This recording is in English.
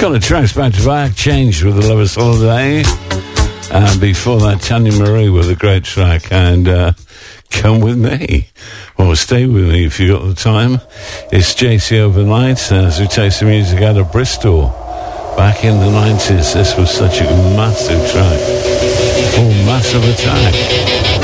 Couple of tracks back to back. Changed with The Lover's Holiday. And before that, Tanya Marie with a great track. And Come With Me. Or Stay With Me if you got the time. It's JC Overnight as we take some music out of Bristol. Back in the 90s, this was such a massive track. Called Massive Attack.